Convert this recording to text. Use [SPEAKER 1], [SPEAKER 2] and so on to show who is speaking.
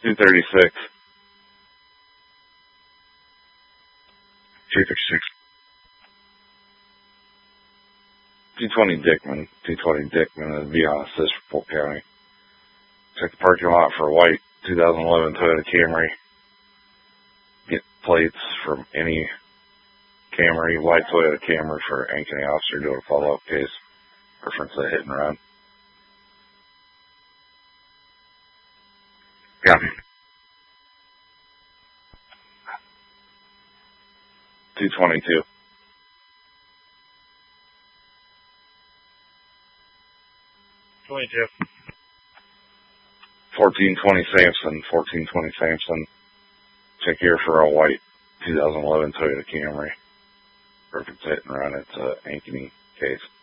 [SPEAKER 1] 236.
[SPEAKER 2] 236.
[SPEAKER 1] 220 Dickman. 220 Dickman is beyond assist for Polk County. Check the parking lot for a white 2011 Toyota Camry. Get plates from any Camry, white Toyota Camry for Ankeny officer doing a follow-up case. Reference a hit and run.
[SPEAKER 2] Copy.
[SPEAKER 1] 222.
[SPEAKER 3] 22.
[SPEAKER 1] 1420 Sampson. 1420 Sampson. Check here for a white 2011 Toyota Camry. Perfect hit and run. It's a Ankeny case.